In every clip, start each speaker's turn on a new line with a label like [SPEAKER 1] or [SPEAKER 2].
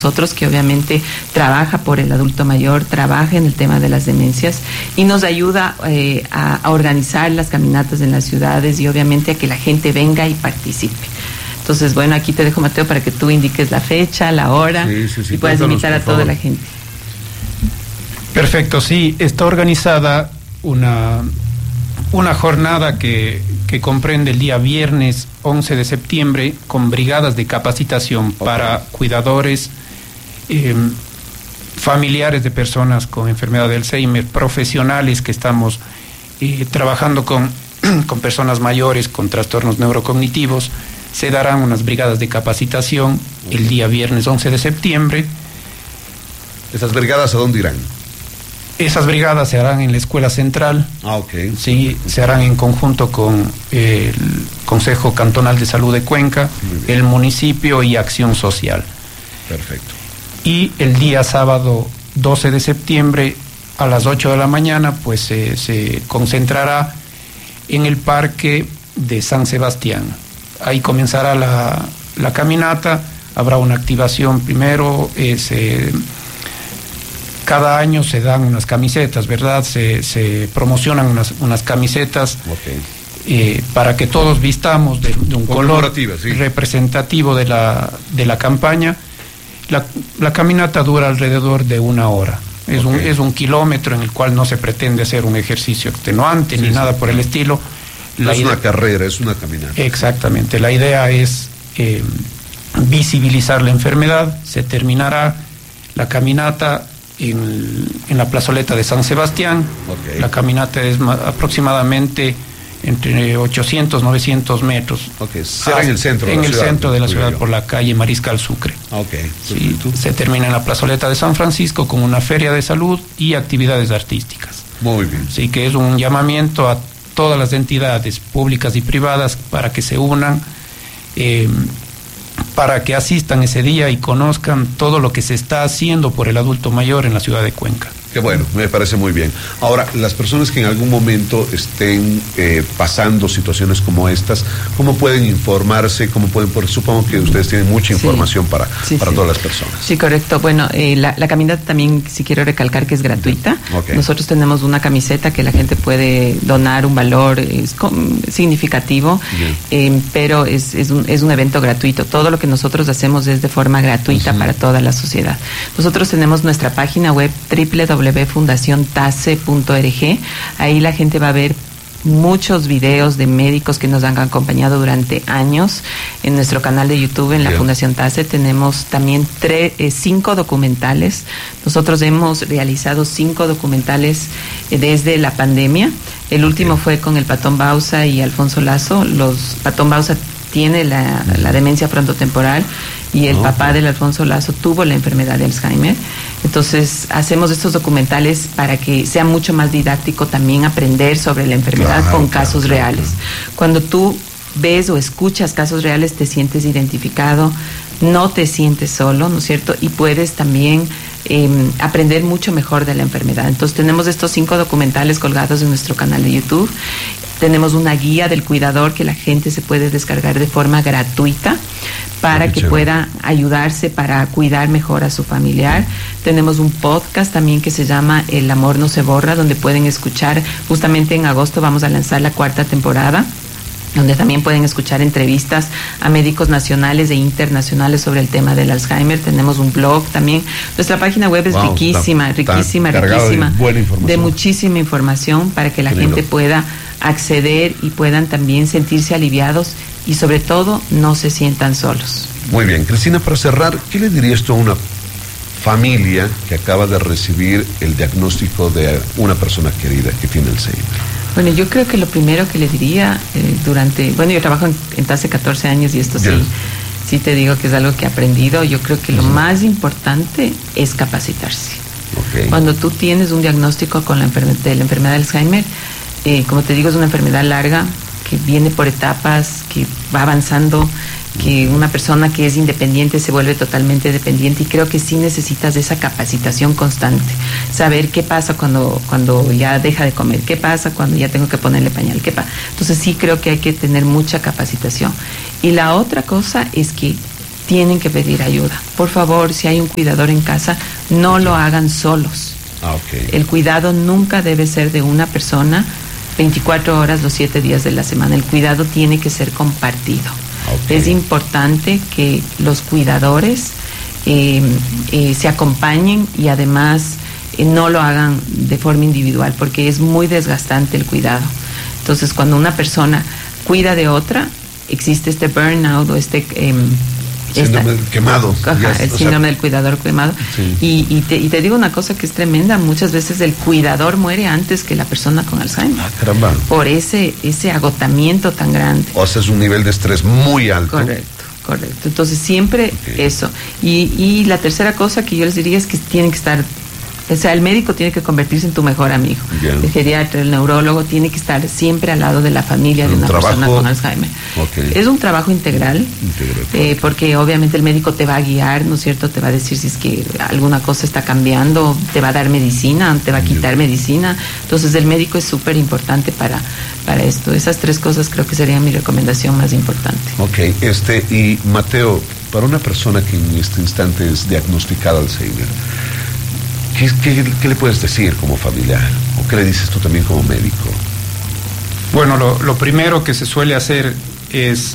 [SPEAKER 1] nosotros, que obviamente trabaja por el adulto mayor, trabaja en el tema de las demencias y nos ayuda a organizar las caminatas en las ciudades y obviamente a que la gente venga y participe. Entonces, bueno, aquí te dejo, Mateo, para que tú indiques la fecha, la hora y puedas invitar a toda la gente.
[SPEAKER 2] Perfecto, sí, está organizada una jornada que comprende el día viernes 11 de septiembre con brigadas de capacitación para cuidadores, familiares de personas con enfermedad de Alzheimer, profesionales que estamos trabajando con personas mayores con trastornos neurocognitivos. Se darán unas brigadas de capacitación el día viernes 11 de septiembre.
[SPEAKER 3] ¿Esas brigadas a dónde irán?
[SPEAKER 2] Esas brigadas se harán en la Escuela Central. Sí, se harán en conjunto con el Consejo Cantonal de Salud de Cuenca, el municipio y Acción Social.
[SPEAKER 3] Perfecto.
[SPEAKER 2] Y el día sábado 12 de septiembre a las 8 de la mañana, pues se concentrará en el Parque de San Sebastián. Ahí comenzará la caminata, habrá una activación primero, cada año se dan unas camisetas, ¿verdad? Se promocionan unas camisetas para que todos vistamos de un color representativo de la campaña. La caminata dura alrededor de 1 hora. Es un kilómetro en el cual no se pretende hacer un ejercicio extenuante ni nada por el estilo.
[SPEAKER 3] No es una carrera, es una caminata.
[SPEAKER 2] Exactamente. La idea es visibilizar la enfermedad. Se terminará la caminata en la plazoleta de San Sebastián. La caminata es aproximadamente entre 800 900 metros.
[SPEAKER 3] Será en el centro
[SPEAKER 2] de la ciudad, por la calle Mariscal Sucre. Sí, se termina en la plazoleta de San Francisco con una feria de salud y actividades artísticas.
[SPEAKER 3] Muy bien.
[SPEAKER 2] Sí, que es un llamamiento a todas las entidades públicas y privadas para que se unan, para que asistan ese día y conozcan todo lo que se está haciendo por el adulto mayor en la ciudad de Cuenca.
[SPEAKER 3] Qué bueno, me parece muy bien. Ahora, las personas que en algún momento estén pasando situaciones como estas, ¿cómo pueden informarse? Porque supongo que ustedes tienen mucha información para todas las personas. Sí,
[SPEAKER 1] correcto. Bueno, la caminata también, si quiero recalcar que es gratuita. Nosotros tenemos una camiseta que la gente puede donar un valor significativo, pero es un evento gratuito. Todo lo que nosotros hacemos es de forma gratuita para toda la sociedad. Nosotros tenemos nuestra página web www.fundaciontase.org. Ahí la gente va a ver muchos videos de médicos que nos han acompañado durante años. En nuestro canal de YouTube, en la Fundación TASE, tenemos también 5 documentales. Nosotros hemos realizado 5 documentales desde la pandemia. El último fue con el Patón Bausa y Alfonso Lazo. Patón Bausa tiene la demencia frontotemporal y el papá del Alfonso Lazo tuvo la enfermedad de Alzheimer. Entonces hacemos estos documentales para que sea mucho más didáctico también aprender sobre la enfermedad con casos reales. Cuando tú ves o escuchas casos reales te sientes identificado, no te sientes solo, ¿no es cierto? Y puedes también aprender mucho mejor de la enfermedad. Entonces tenemos estos 5 documentales colgados en nuestro canal de YouTube. Tenemos una guía del cuidador que la gente se puede descargar de forma gratuita para que pueda ayudarse para cuidar mejor a su familiar. Tenemos un podcast también que se llama El amor no se borra, donde pueden escuchar, justamente en agosto vamos a lanzar la 4ª temporada, donde también pueden escuchar entrevistas a médicos nacionales e internacionales sobre el tema del Alzheimer. Tenemos un blog también. Nuestra página web es riquísima, de muchísima información para que la gente pueda acceder y puedan también sentirse aliviados y sobre todo no se sientan solos.
[SPEAKER 3] Muy bien, Cristina, para cerrar, ¿qué le dirías tú a una familia que acaba de recibir el diagnóstico de una persona querida que tiene Alzheimer?
[SPEAKER 1] Bueno, yo creo que lo primero que le diría yo trabajo en TASE 14 años y esto sí te digo que es algo que he aprendido. Yo creo que lo más importante es capacitarse. Cuando tú tienes un diagnóstico de la enfermedad de Alzheimer, como te digo, es una enfermedad larga que viene por etapas, que va avanzando, que una persona que es independiente se vuelve totalmente dependiente, y creo que sí necesitas esa capacitación constante, saber qué pasa cuando ya deja de comer, qué pasa cuando ya tengo que ponerle pañal, qué pasa. Entonces sí creo que hay que tener mucha capacitación. Y la otra cosa es que tienen que pedir ayuda. Por favor, si hay un cuidador en casa, no lo hagan solos. El cuidado nunca debe ser de una persona 24 horas los 7 días de la semana. El cuidado tiene que ser compartido. Es importante que los cuidadores se acompañen y además no lo hagan de forma individual, porque es muy desgastante el cuidado. Entonces, cuando una persona cuida de otra, existe este burnout o
[SPEAKER 3] síndrome del quemado.
[SPEAKER 1] El síndrome del cuidador quemado. Sí. Y te digo una cosa que es tremenda. Muchas veces el cuidador muere antes que la persona con Alzheimer.
[SPEAKER 3] Caramba.
[SPEAKER 1] Por ese agotamiento tan grande.
[SPEAKER 3] O sea, es un nivel de estrés muy alto.
[SPEAKER 1] Correcto. Entonces, siempre eso. Y la tercera cosa que yo les diría es que tienen que estar... O sea, el médico tiene que convertirse en tu mejor amigo. Bien. El geriatra, el neurólogo tiene que estar siempre al lado de la familia de una persona con Alzheimer. Es un trabajo integral, porque obviamente el médico te va a guiar, ¿no es cierto? Te va a decir si es que alguna cosa está cambiando, te va a dar medicina, te va a quitar medicina. Entonces el médico es súper importante para esto. Esas 3 cosas creo que serían mi recomendación más importante.
[SPEAKER 3] Y Mateo, para una persona que en este instante es diagnosticada Alzheimer, ¿Qué le puedes decir como familiar? ¿O qué le dices tú también como médico?
[SPEAKER 2] Bueno, lo primero que se suele hacer es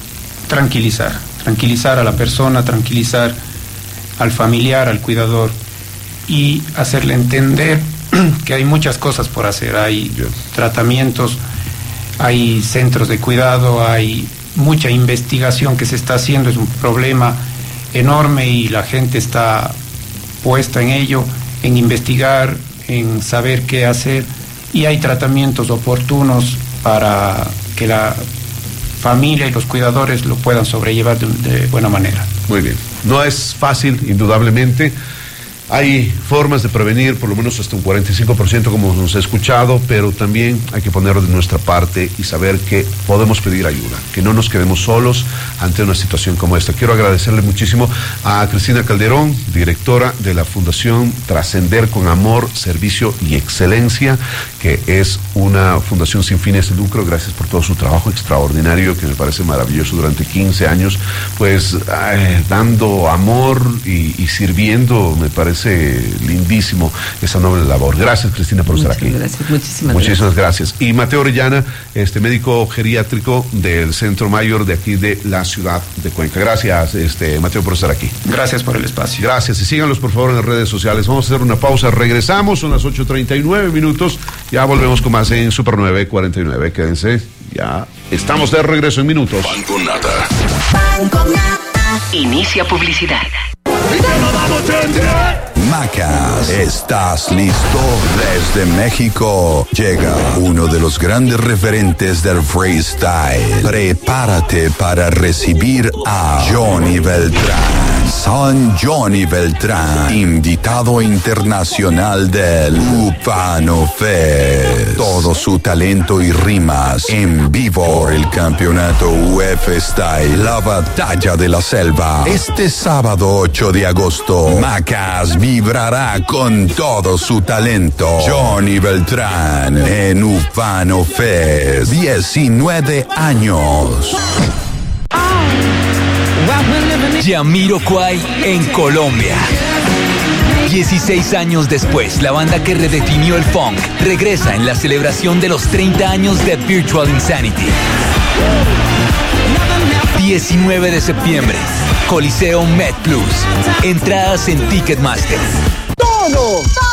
[SPEAKER 2] tranquilizar a la persona, tranquilizar al familiar, al cuidador, y hacerle entender que hay muchas cosas por hacer. Hay tratamientos, hay centros de cuidado, hay mucha investigación que se está haciendo. Es un problema enorme y la gente está puesta en ello, en investigar, en saber qué hacer, y hay tratamientos oportunos para que la familia y los cuidadores lo puedan sobrellevar de buena manera.
[SPEAKER 3] Muy bien. No es fácil, indudablemente. Hay formas de prevenir, por lo menos hasta un 45%, como nos ha escuchado, pero también hay que poner de nuestra parte y saber que podemos pedir ayuda, que no nos quedemos solos ante una situación como esta. Quiero agradecerle muchísimo a Cristina Calderón, directora de la Fundación Trascender con Amor, Servicio y Excelencia, que es una fundación sin fines de lucro. Gracias por todo su trabajo extraordinario, que me parece maravilloso, durante 15 años, pues dando amor y sirviendo. Me parece lindísimo esa noble labor. Gracias, Cristina, por estar aquí. Muchísimas gracias. Y Mateo Orellana, médico geriátrico del Centro Mayor de aquí de la ciudad de Cuenca. Gracias, Mateo, por estar aquí.
[SPEAKER 2] Gracias por el espacio.
[SPEAKER 3] Gracias, y síganlos por favor en las redes sociales. Vamos a hacer una pausa, regresamos, son las 8:39, ya volvemos con más en Super 949. Quédense, ya estamos de regreso en minutos.
[SPEAKER 4] Inicia publicidad.
[SPEAKER 5] Macas, ¿estás listo? Desde México llega uno de los grandes referentes del freestyle. Prepárate para recibir a Johnny Beltrán. San Johnny Beltrán, invitado internacional del Ufano Fest. Todo su talento y rimas en vivo por el campeonato UF Style, la batalla de la selva. Este sábado 8 de agosto, Macas vibrará con todo su talento. Johnny Beltrán en Ufano Fest, 19 años.
[SPEAKER 6] Jamiroquai en Colombia. 16 años después, la banda que redefinió el funk regresa en la celebración de los 30 años de Virtual Insanity. 19 de septiembre, Coliseo Med Plus. Entradas en Ticketmaster.
[SPEAKER 7] ¡Todo!